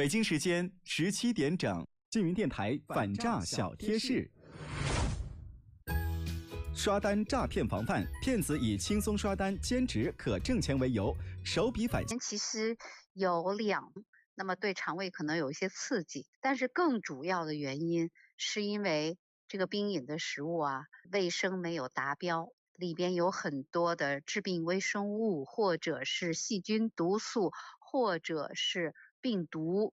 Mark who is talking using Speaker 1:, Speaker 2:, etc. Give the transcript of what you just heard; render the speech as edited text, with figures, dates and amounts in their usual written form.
Speaker 1: 北京时间17点整，缙云电台反诈小贴士。刷单诈骗防范，骗子以轻松刷单、兼职可挣钱为由，手笔返现。
Speaker 2: 其实有两，那么对肠胃可能有一些刺激，但是更主要的原因是因为这个冰饮的食物卫生没有达标，里边有很多的致病微生物，或者是细菌毒素，或者是病毒。